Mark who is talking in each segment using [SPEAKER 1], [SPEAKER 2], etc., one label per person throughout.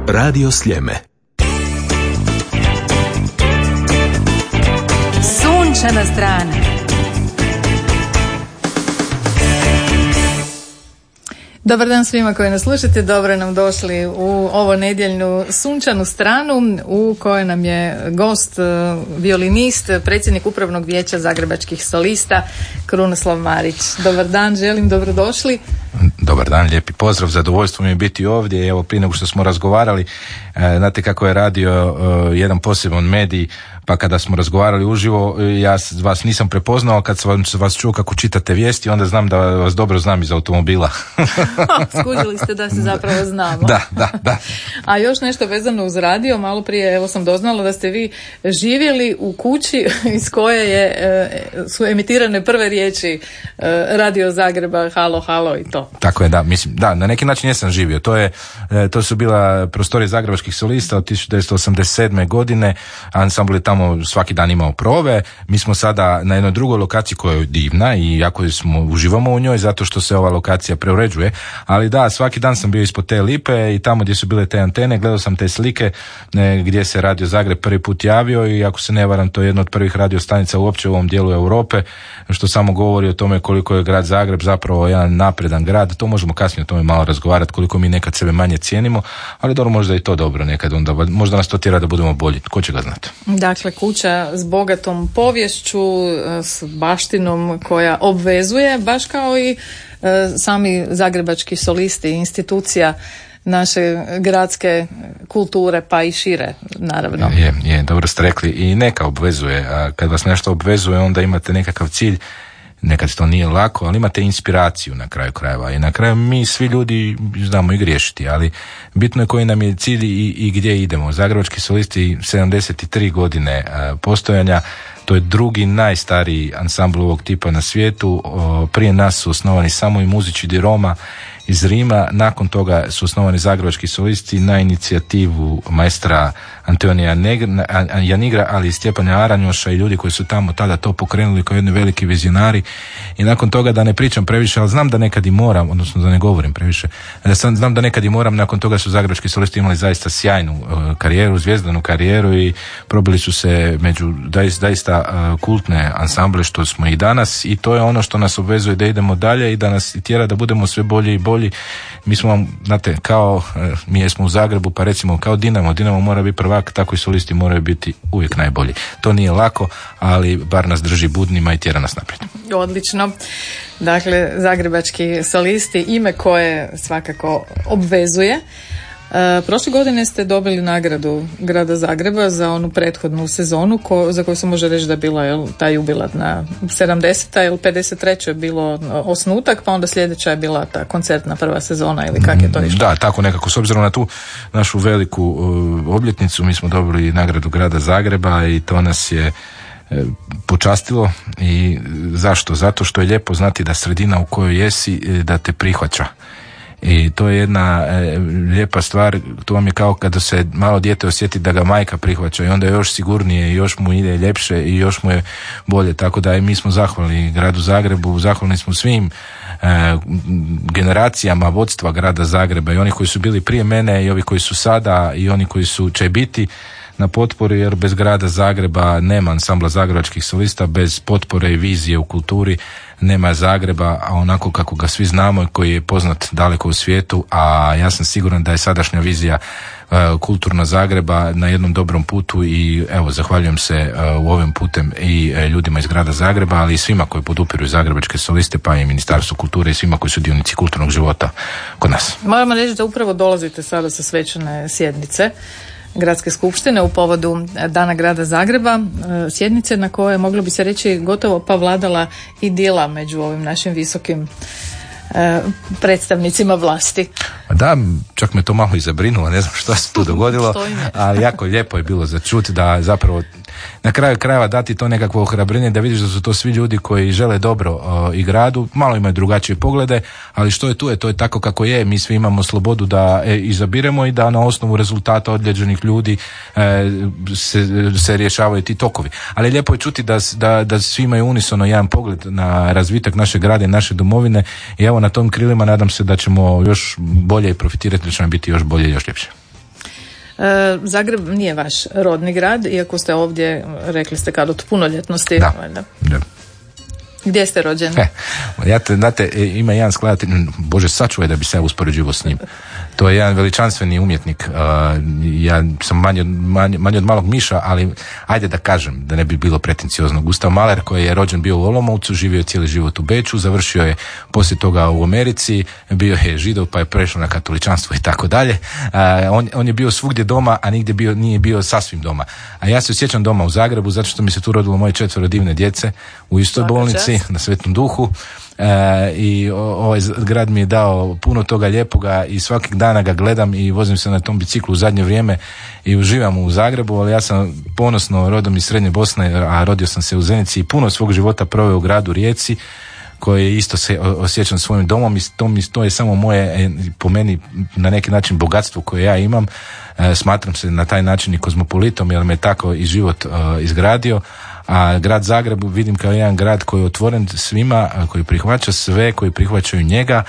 [SPEAKER 1] Radio Sljeme.
[SPEAKER 2] Sunčana strana. Dobar dan svima koji nas slušate, dobro nam došli u ovo nedjeljnu sunčanu stranu u kojoj nam je gost, violinist, predsjednik Upravnog vijeća Zagrebačkih solista Krunoslav Marić. Dobar dan, želim dobrodošli.
[SPEAKER 3] Dobar dan, lijepi pozdrav, zadovoljstvo mi je biti ovdje. Evo, prije nego što smo razgovarali, znate kako je radio jedan poseban medij, pa kada smo razgovarali uživo, ja vas nisam prepoznao, kad sam vas čuo kako čitate vijesti, onda znam da vas dobro znam iz automobila.
[SPEAKER 2] Skužili ste da se zapravo znamo.
[SPEAKER 3] Da.
[SPEAKER 2] A još nešto vezano uz radio, malo prije evo sam doznala da ste vi živjeli u kući iz koje su emitirane prve riječi Radio Zagreba, halo, halo i to.
[SPEAKER 3] Tako je, da, na neki način jesam živio. To su bila prostorije Zagrebačkih solista od 1987. godine, ansambl je tamo svaki dan imao prove. Mi smo sada na jednoj drugoj lokaciji koja je divna i jako uživamo u njoj zato što se ova lokacija preuređuje, ali da, svaki dan sam bio ispod te lipe i tamo gdje su bile te antene, gledao sam te slike gdje se Radio Zagreb prvi put javio i ako se ne varam, to je jedna od prvih radio stanica uopće u ovom dijelu Europe, što samo govori o tome koliko je grad Zagreb zapravo jedan napredan grad. To možemo kasnije o tome malo razgovarati, koliko mi nekad sebe manje cijenimo, ali dobro, možda i to dobro nekad, onda možda nas to tjera da budemo bolji, ko će ga znati.
[SPEAKER 2] Dakle, kuća s bogatom poviješću, s baštinom koja obvezuje, baš kao i sami zagrebački solisti, institucija naše gradske kulture, pa i šire, naravno.
[SPEAKER 3] Je, dobro ste rekli, i neka obvezuje, a kad vas nešto obvezuje, onda imate nekakav cilj. Nekad to nije lako, ali imate inspiraciju na kraju krajeva i na kraju mi svi ljudi znamo i griješiti, ali bitno je koji nam je cilj i gdje idemo. Zagrebački solisti 73 godine postojanja, to je drugi najstariji ansambl ovog tipa na svijetu. Prije nas su osnovani samo i muziči di Roma iz Rima, nakon toga su osnovani Zagrebački solisti na inicijativu maestra Antonija Janigra, ali i Stjepana Aranjoša i ljudi koji su tamo tada to pokrenuli kao jedni veliki vizionari. I nakon toga, da ne pričam previše, ali znam da nekad i moram, odnosno da ne govorim previše, znam da nekad i moram, nakon toga su Zagrebački solisti imali zaista sjajnu karijeru, zvijezdanu karijeru i probili su se među zaista kultne ansamble što smo i danas, i to je ono što nas obvezuje da idemo dalje i da nas tjera da budemo sve bolji i bolji. Mi smo, znate, kao mi jesmo u Zagrebu, pa recimo kao Dinamo mora biti prvak, tako i solisti moraju biti uvijek najbolji. To nije lako, ali bar nas drži budnima i tjera nas naprijed. Odlično.
[SPEAKER 2] Dakle, Zagrebački solisti, ime koje svakako obvezuje. Prošle godine ste dobili nagradu grada Zagreba za onu prethodnu sezonu za koju se može reći da je bila ta jubilatna 70. ili 53. je bilo osnutak, pa onda sljedeća je bila ta koncertna prva sezona ili kak je to išlo?
[SPEAKER 3] Da, tako nekako, s obzirom na tu našu veliku obljetnicu, mi smo dobili nagradu grada Zagreba i to nas je počastilo. I zašto? Zato što je lijepo znati da sredina u kojoj jesi da te prihvaća. I to je jedna lijepa stvar, to vam je kao kada se malo dijete osjeti da ga majka prihvaća i onda je još sigurnije i još mu ide ljepše i još mu je bolje, tako da i mi smo zahvalni gradu Zagrebu, zahvalni smo svim generacijama vodstva grada Zagreba i oni koji su bili prije mene i ovi koji su sada i oni koji će biti na potporu, jer bez grada Zagreba nema ansambla Zagrebačkih solista, bez potpore i vizije u kulturi nema Zagreba, a onako kako ga svi znamo i koji je poznat daleko u svijetu, a ja sam siguran da je sadašnja vizija kulturna Zagreba na jednom dobrom putu i evo, zahvaljujem se u ovim putem i ljudima iz grada Zagreba, ali i svima koji podupiru Zagrebačke soliste, pa i Ministarstvo kulture i svima koji su dionici kulturnog života kod nas.
[SPEAKER 2] Moramo reći da upravo dolazite sada sa svečane sjednice Gradske skupštine u povodu Dana grada Zagreba, sjednice na koje moglo bi se reći gotovo pa vladala idila među ovim našim visokim predstavnicima vlasti.
[SPEAKER 3] Da, čak me to malo i zabrinulo, ne znam što se tu dogodilo, ali jako lijepo je bilo za čuti da zapravo na kraju krajeva dati to nekakvo ohrabrenje, da vidiš da su to svi ljudi koji žele dobro i gradu, malo imaju drugačije poglede, ali što je tu je, to je tako kako je, mi svi imamo slobodu da izabiremo i da na osnovu rezultata određenih ljudi se rješavaju ti tokovi. Ali lijepo je čuti da svi imaju unisono jedan pogled na razvitak našeg grada i naše domovine i evo na tom krilima nadam se da ćemo još bolje profitirati, da će nam biti još bolje i još ljepše.
[SPEAKER 2] Zagreb nije vaš rodni grad, iako ste ovdje, rekli ste, kad od punoljetnosti.
[SPEAKER 3] Da.
[SPEAKER 2] Gdje ste rođeni?
[SPEAKER 3] Znate, ima jedan skladatelj, Bože sačuvaj da bi se ja uspoređivao s njim. To je jedan veličanstveni umjetnik. Ja sam manje od malog miša, ali ajde da kažem, da ne bi bilo pretenciozno. Gustav Mahler, koji je rođen bio u Olomoucu, živio je cijeli život u Beču, završio je poslije toga u Americi, bio je Židov pa je prešao na katoličanstvo i tako dalje. On je bio svugdje doma, a nigdje nije bio sasvim doma. A ja se osjećam doma u Zagrebu, zato što mi se tu rodilo moje 4 divne djece u istoj bolnici, na Svetom Duhu. I ovaj grad mi je dao puno toga lijepoga i svakog dana ga gledam i vozim se na tom biciklu u zadnje vrijeme i uživam u Zagrebu, ali ja sam ponosno rodom iz Srednje Bosne, a rodio sam se u Zenici i puno svog života proveo u gradu Rijeci, koji isto se osjećam svojim domom i to je samo moje, po meni, na neki način bogatstvo koje ja imam. Smatram se na taj način i kozmopolitom, jer me tako i život izgradio. A grad Zagreb vidim kao jedan grad koji je otvoren svima, koji prihvaća sve, koji prihvaćaju njega.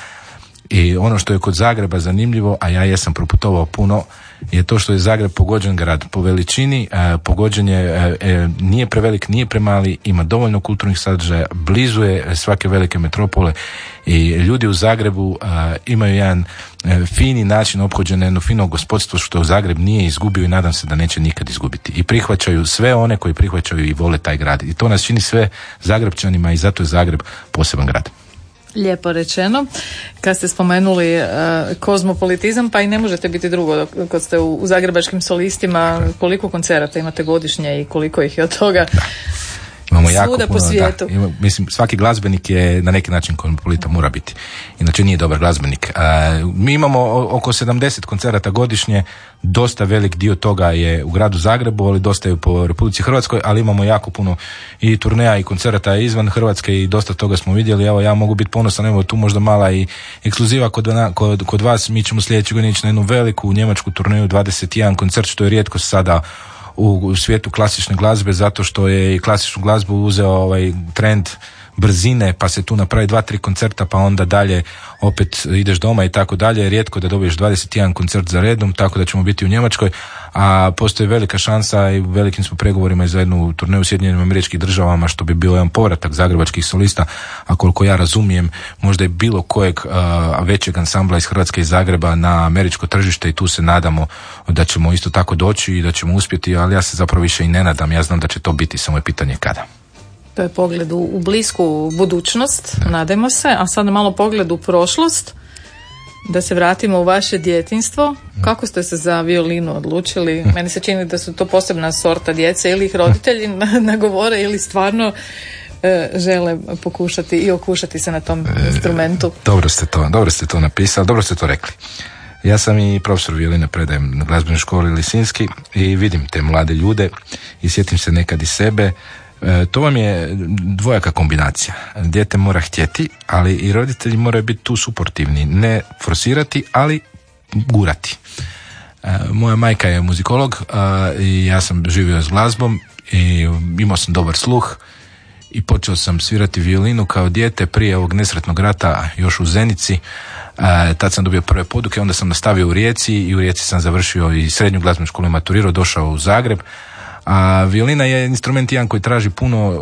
[SPEAKER 3] I ono što je kod Zagreba zanimljivo, a ja jesam proputovao puno, je to što je Zagreb pogođen grad po veličini, pogođen je, nije prevelik, nije premali, ima dovoljno kulturnih sadržaja, blizu je svake velike metropole i ljudi u Zagrebu imaju jedan fini način ophođenja, jedno fino gospodstvo što Zagreb nije izgubio i nadam se da neće nikad izgubiti. I prihvaćaju sve one koji prihvaćaju i vole taj grad. I to nas čini sve Zagrebčanima i zato je Zagreb poseban grad.
[SPEAKER 2] Lijepo rečeno. Kad ste spomenuli kozmopolitizam, pa i ne možete biti drugo kad ste u Zagrebačkim solistima. Koliko koncerata imate godišnje i koliko ih je od toga?
[SPEAKER 3] Imamo jako
[SPEAKER 2] svuda
[SPEAKER 3] puno,
[SPEAKER 2] po svijetu.
[SPEAKER 3] Mislim, svaki glazbenik je na neki način kozmopolita, mora biti. Inače nije dobar glazbenik. Mi imamo oko 70 koncerata godišnje, dosta velik dio toga je u gradu Zagrebu, ali dosta je po Republici Hrvatskoj, ali imamo jako puno i turneja i koncerata izvan Hrvatske i dosta toga smo vidjeli. Evo, ja mogu biti ponosan, evo tu možda mala i ekskluziva kod vas. Mi ćemo sljedeće godine ići na jednu veliku njemačku turneju, 21 koncert, što je rijetko sada u svijetu klasične glazbe, zato što je i klasičnu glazbu uzeo ovaj trend brzine, pa se tu napravi 2-3 koncerta, pa onda dalje opet ideš doma i tako dalje. Rijetko da dobiješ 21 koncert za redom, tako da ćemo biti u Njemačkoj, a postoji velika šansa i velikim smo pregovorima za jednu turneju u Sjedinjenim Američkim Državama, što bi bio jedan povratak zagrebačkih solista, a koliko ja razumijem, možda i bilo kojeg većeg ansambla iz Hrvatske i Zagreba na američko tržište, i tu se nadamo da ćemo isto tako doći i da ćemo uspjeti, ali ja se zapravo više i ne nadam, ja znam da će to biti, samo je pitanje kada.
[SPEAKER 2] To je pogled u blisku budućnost, nadajmo se, a sad malo pogled u prošlost, da se vratimo u vaše djetinjstvo. Kako ste se za violinu odlučili? Meni se čini da su to posebna sorta djece, ili ih roditelji nagovore ili stvarno žele pokušati i okušati se na tom instrumentu.
[SPEAKER 3] Dobro ste to napisali, dobro ste to rekli. Ja sam i profesor violine, predajem na glazbenoj školi Lisinski i vidim te mlade ljude i sjetim se nekad i sebe. To vam je dvojaka kombinacija. Dijete mora htjeti, ali i roditelji moraju biti tu suportivni. Ne forsirati, ali gurati. Moja majka je muzikolog i ja sam živio s glazbom i imao sam dobar sluh i počeo sam svirati violinu kao dijete prije ovog nesretnog rata još u Zenici. Tad sam dobio prve poduke, onda sam nastavio u Rijeci i u Rijeci sam završio i srednju glazbenu školu i maturirao, došao u Zagreb. A violina je instrument jedan koji traži puno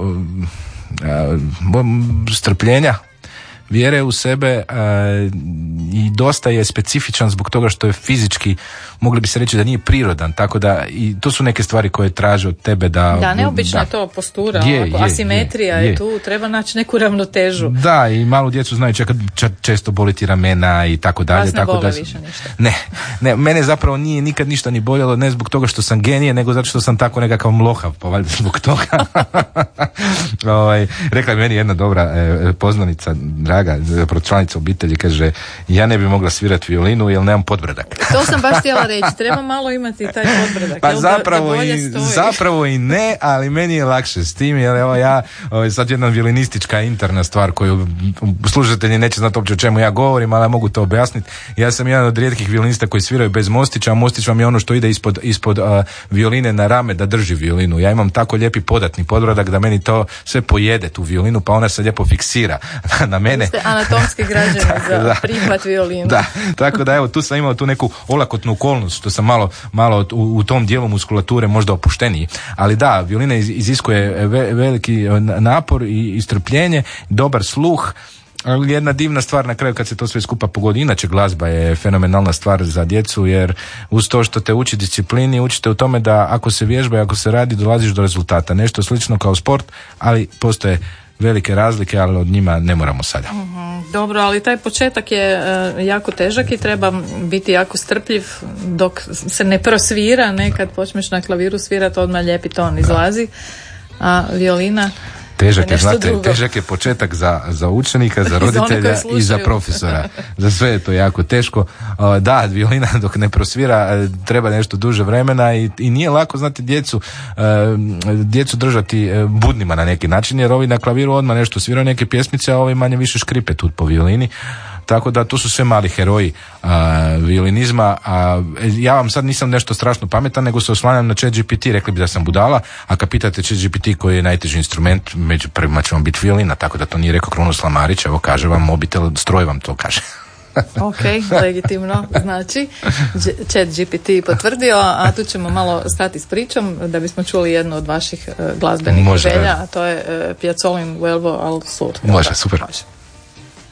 [SPEAKER 3] strpljenja, vjere u sebe i dosta je specifičan zbog toga što je fizički, mogli bi se reći da nije prirodan, tako da i to su neke stvari koje traže od tebe da
[SPEAKER 2] neobično je to postura, asimetrija je tu, treba naći neku ravnotežu.
[SPEAKER 3] Da, i malu djecu znaju često boliti ramena i tako dalje.
[SPEAKER 2] Vas ne bole više ništa.
[SPEAKER 3] Ne, mene zapravo nije nikad ništa ni boljelo, ne zbog toga što sam genije, nego zato što sam tako nekakav mlohav, pa valjda zbog toga. Rekla je meni jedna dobra poznanica, draga, članica obitelji, kaže, ja ne bi mogla svirati violinu jer nemam podbradak.
[SPEAKER 2] To sam baš htjela reći, treba malo imati taj podbradak.
[SPEAKER 3] Pa zapravo i ne, ali meni je lakše s tim, jer evo ja, sad jedna violinistička interna stvar koju slušatelji neće znati uopće o čemu ja govorim, ali ja mogu to objasniti. Ja sam jedan od rijetkih violinista koji sviraju bez mostića, a mostić vam je ono što ide ispod violine na rame da drži violinu. Ja imam tako lijepi podatni podbradak da meni to sve pojede tu violinu, pa ona se lijepo fiksira na mene
[SPEAKER 2] ste anatomski građani za prihvat violina.
[SPEAKER 3] Da, tako da evo tu sam imao tu neku olakotnu okolnost što sam malo u tom dijelu muskulature možda opušteniji, ali da, violina iziskuje veliki napor i strpljenje, dobar sluh. Ali jedna divna stvar na kraju kad se to sve skupa pogodi. Inače glazba je fenomenalna stvar za djecu, jer uz to što te uči disciplini, učite u tome da ako se vježba i ako se radi dolaziš do rezultata. Nešto slično kao sport, ali postoje velike razlike, ali od njima ne moramo sada.
[SPEAKER 2] Dobro, ali taj početak je jako težak i treba biti jako strpljiv dok se ne prosvira. Nekad počneš na klaviru svirati, odmah lijepi ton izlazi, a violina
[SPEAKER 3] težak je početak za učenika, za roditelja i za profesora. Za sve je to jako teško. Da, violina dok ne prosvira treba nešto duže vremena i nije lako, znate, djecu držati budnima na neki način, jer ovi na klaviru odmah nešto sviraju neke pjesmice, a ovi manje više škripe tu po violini. Tako da tu su sve mali heroji violinizma. Ja vam sad nisam nešto strašno pametan, nego se oslanjam na ChatGPT, rekli bi da sam budala, a kad pitate ChatGPT koji je najteži instrument, među prvima će vam biti violina, tako da to nije rekao Krunoslav Marić, evo kaže vam mobitel, stroj vam to kaže.
[SPEAKER 2] Ok, legitimno, znači ChatGPT potvrdio, a tu ćemo malo stati s pričom da bismo čuli jednu od vaših glazbenih želja, a to je Piazzollin Vuelvo al Sur.
[SPEAKER 3] Može, super.
[SPEAKER 2] Može.